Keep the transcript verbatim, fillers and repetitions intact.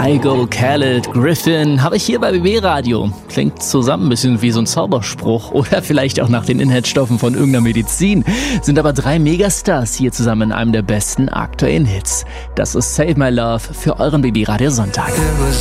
Kygo, Khaled, Griffin habe ich hier bei B B Radio. Klingt zusammen ein bisschen wie so ein Zauberspruch oder vielleicht auch nach den Inhaltsstoffen von irgendeiner Medizin. Sind aber drei Megastars hier zusammen in einem der besten aktuellen Hits. Das ist Save My Love für euren B B Radio Sonntag.